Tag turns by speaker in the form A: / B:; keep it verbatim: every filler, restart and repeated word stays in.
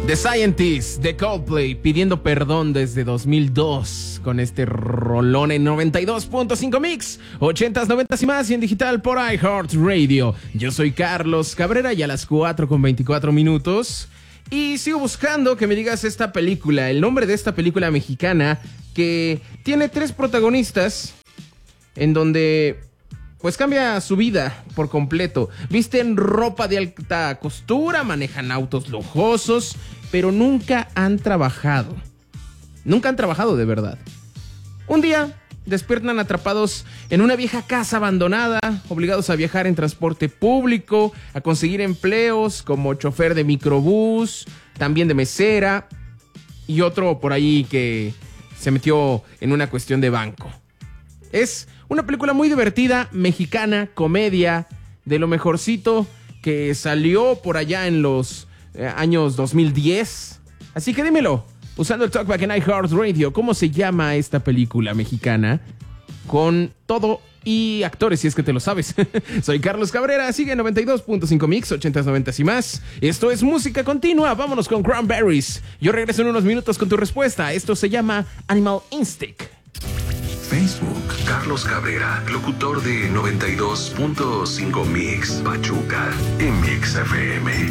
A: The Scientist de Coldplay pidiendo perdón desde dos mil dos con este rolón en noventa y dos punto cinco Mix, ochentas, noventas y más y en digital por iHeartRadio. Yo soy Carlos Cabrera y a las cuatro con veinticuatro minutos y sigo buscando que me digas esta película, el nombre de esta película mexicana que tiene tres protagonistas en donde pues cambia su vida por completo. Visten ropa de alta costura, manejan autos lujosos, pero nunca han trabajado. Nunca han trabajado de verdad. Un día despiertan atrapados en una vieja casa abandonada, obligados a viajar en transporte público, a conseguir empleos como chofer de microbús, también de mesera, y otro por ahí que se metió en una cuestión de banco. Es una película muy divertida, mexicana, comedia, de lo mejorcito que salió por allá en los eh, años dos mil diez. Así que dímelo, usando el Talkback en iHeartRadio, ¿cómo se llama esta película mexicana? Con todo y actores, si es que te lo sabes. Soy Carlos Cabrera, sigue noventa y dos punto cinco Mix, ochentas, noventas y más. Esto es música continua, vámonos con Cranberries. Yo regreso en unos minutos con tu respuesta. Esto se llama Animal Instinct.
B: Facebook, Carlos Cabrera, locutor de noventa y dos punto cinco Mix, Pachuca, en Mix F M.